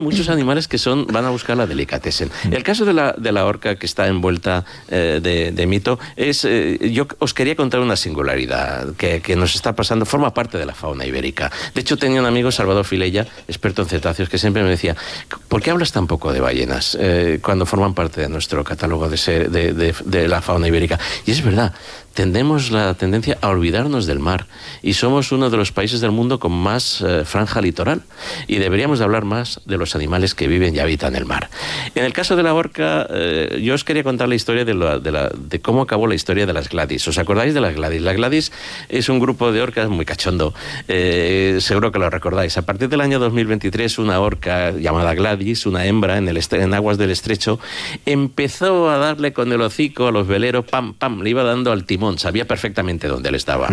muchos animales que van a buscar la delicatessen. El caso de la orca que está envuelta de mito es... yo os quería contar una singularidad que nos está pasando, forma parte de la fauna ibérica. De hecho, tenía un amigo, Salvador Filella, experto en cetáceos, que siempre me decía, ¿por qué hablas tan poco de ballenas cuando forman parte de nuestro catálogo de la fauna ibérica? Y es verdad, tendemos la tendencia a olvidarnos del mar y somos uno de los países del mundo con más franja litoral y deberíamos de hablar más de los animales que viven y habitan el mar. En el caso de la orca, yo os quería contar la historia de cómo acabó la historia de las Gladys. ¿Os acordáis de las Gladys? La Gladys es un grupo de orcas muy cachondo, seguro que lo recordáis. A partir del año 2023, una orca llamada Gladys, una hembra en aguas del estrecho, empezó a darle con el hocico a los veleros, pam, pam, le iba dando al timón, sabía perfectamente dónde él estaba.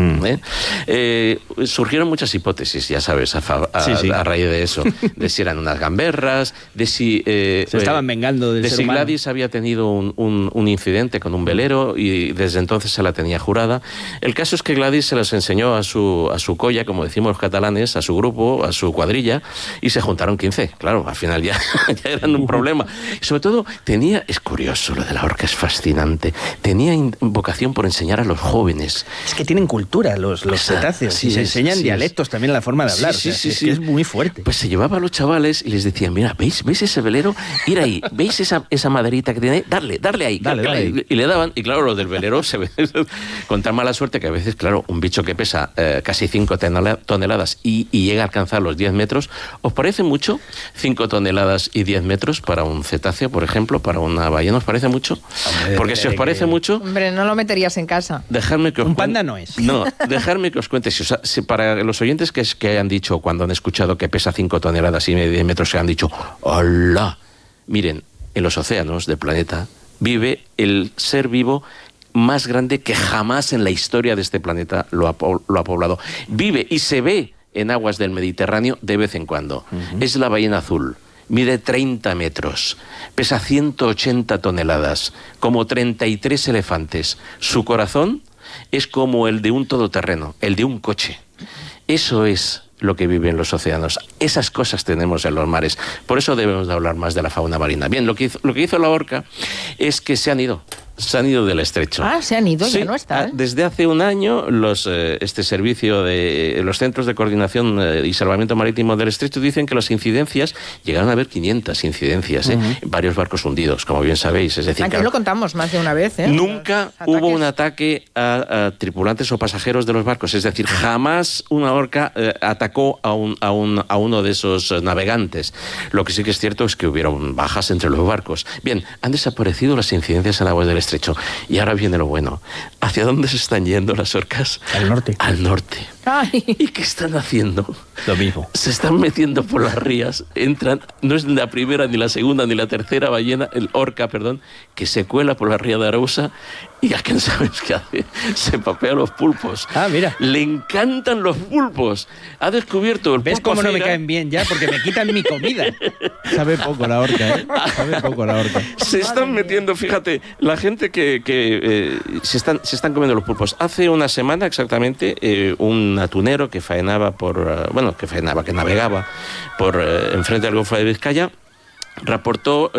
Surgieron muchas hipótesis, ya sabes, a raíz de eso, de si eran unas gamberras, de si se estaban vengando del de ser si humano. Gladys había tenido un incidente con un velero y desde entonces se la tenía jurada. El caso es que Gladys se las enseñó a su colla, como decimos los catalanes, a su grupo, a su cuadrilla, y se juntaron 15. Claro, al final ya eran un problema. Y sobre todo, es curioso lo de la orca, es fascinante, tenía vocación por enseñar a los jóvenes. Es que tienen cultura los cetáceos y se enseñan dialectos también en la forma de hablar. Sí, que es muy fuerte. Pues se llevaba a los chavales y les decía, mira, ¿veis ese velero? Ir ahí, ¿veis esa maderita que tiene? Darle ahí. Dale. Y le daban, y claro, los del velero se ven con tan mala suerte que a veces, claro, un bicho que pesa casi 5 toneladas y llega a alcanzar los 10 metros, ¿os parece mucho 5 toneladas y 10 metros para un cetáceo, por ejemplo, para una ballena? ¿Os parece mucho? Porque si os parece mucho... Hombre, no lo meterías en casa. Dejadme que os Un panda no es. No, dejadme que os cuente. Si para los oyentes que hayan dicho, cuando han escuchado que pesa 5 toneladas y 10 metros, se han dicho, ¡hola! Miren, en los océanos del planeta vive el ser vivo más grande que jamás en la historia de este planeta lo ha poblado. Vive y se ve en aguas del Mediterráneo de vez en cuando. Es la ballena azul. Mide 30 metros, pesa 180 toneladas, como 33 elefantes. Su corazón es como el de un todoterreno, el de un coche. Eso es lo que vive en los océanos. Esas cosas tenemos en los mares. Por eso debemos de hablar más de la fauna marina. Bien, lo que hizo la orca es que se han ido del estrecho. Ah, se han ido, sí, ya no están. Desde hace un año, este servicio de los centros de coordinación y salvamento marítimo del estrecho dicen que las incidencias, llegaron a haber 500 incidencias, varios barcos hundidos, como bien sabéis. Es decir, aquí lo contamos más de una vez. Nunca hubo un ataque a tripulantes o pasajeros de los barcos. Es decir, jamás una orca atacó a uno de esos navegantes. Lo que sí que es cierto es que hubieron bajas entre los barcos. Bien, han desaparecido las incidencias en aguas del estrecho. Y ahora viene lo bueno. ¿Hacia dónde se están yendo las orcas? Al norte. Al norte. Ay. ¿Y qué están haciendo? Lo mismo. Se están metiendo por las rías, entran, no es la primera, ni la segunda, ni la tercera orca, que se cuela por la ría de Arousa y a quién sabes qué hace. Se papea los pulpos. Ah, mira. Le encantan los pulpos. Ha descubierto el pulpo. ¿Ves cómo no me cera? caen bien ya? Porque me quitan mi comida. Sabe poco la orca, ¿eh? Sabe poco la orca. Se están metiendo, fíjate, la gente que se están comiendo los pulpos. Hace una semana exactamente, un atunero que navegaba por enfrente del Golfo de Vizcaya, reportó,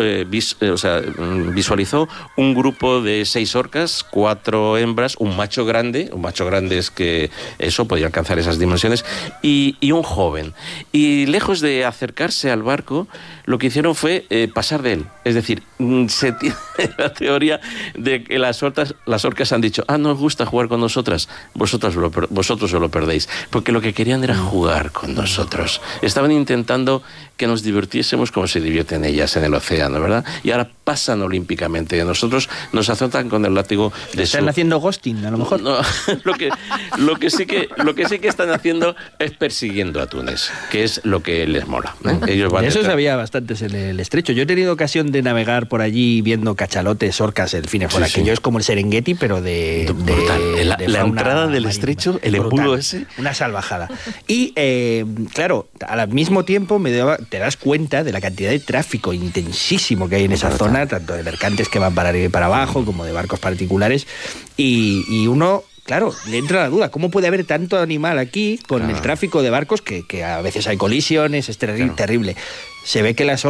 visualizó un grupo de 6 orcas, 4 hembras, un macho grande es que eso podía alcanzar esas dimensiones, y un joven. Y lejos de acercarse al barco, lo que hicieron fue pasar de él. Es decir, se tiene la teoría de que las orcas han dicho, no os gusta jugar con nosotras, vosotros os lo perdéis. Porque lo que querían era jugar con nosotros. Estaban intentando que nos divirtiésemos como se divierten ellas en el océano, ¿verdad? Y ahora pasan olímpicamente de nosotros, nos azotan con el látigo de Están haciendo ghosting, a lo mejor. No, lo que sí que están haciendo es persiguiendo atunes, que es lo que les mola, ¿eh? Ellos van Eso había bastantes en el estrecho. Yo he tenido ocasión de navegar por allí viendo cachalotes, orcas, delfines, por aquello es como el Serengeti, pero de la entrada del marítima. estrecho, el embudo ese. Una salvajada. Y, claro, al mismo tiempo te das cuenta de la cantidad de tráfico intensísimo que hay en esa zona, tanto de mercantes que van para arriba y para abajo, como de barcos particulares, y uno... Claro, le entra la duda, ¿cómo puede haber tanto animal aquí con el tráfico de barcos que a veces hay colisiones, es terrible? se ve que las